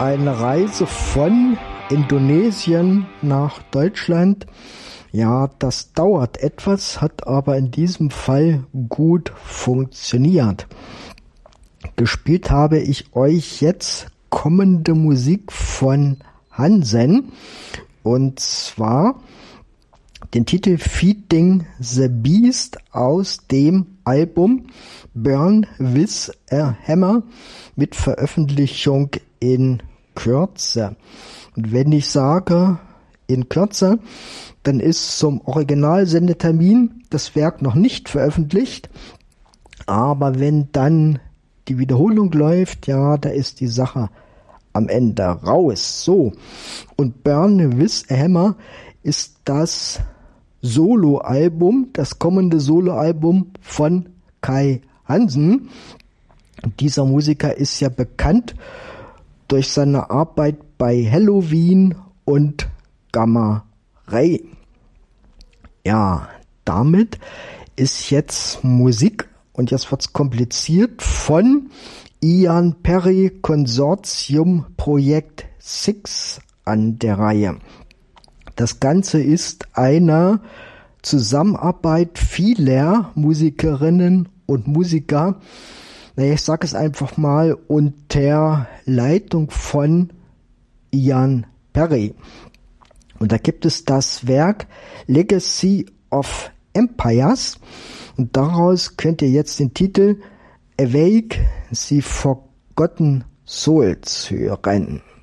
eine Reise von Indonesien nach Deutschland. Ja, das dauert etwas, hat aber in diesem Fall gut funktioniert. Gespielt habe ich euch jetzt kommende Musik von Hansen, und zwar den Titel Feeding the Beast aus dem Album Burn with a Hammer mit Veröffentlichung in Kürze. Und wenn ich sage in Kürze, dann ist zum Originalsendetermin das Werk noch nicht veröffentlicht, aber wenn dann die Wiederholung läuft, ja, da ist die Sache am Ende raus. So, und Burn with a Hammer ist das Soloalbum, das kommende Soloalbum von Kai Hansen. Dieser Musiker ist ja bekannt durch seine Arbeit bei Helloween und Gamma Ray. Ja, damit ist jetzt Musik, und jetzt wird's kompliziert, von Ian Perry Consortium Projekt 6 an der Reihe. Das Ganze ist eine Zusammenarbeit vieler Musikerinnen und Musiker, ich sage es einfach mal, unter Leitung von Ian Perry. Und da gibt es das Werk Legacy of Empires, und daraus könnt ihr jetzt den Titel Awake the Forgotten Souls hören.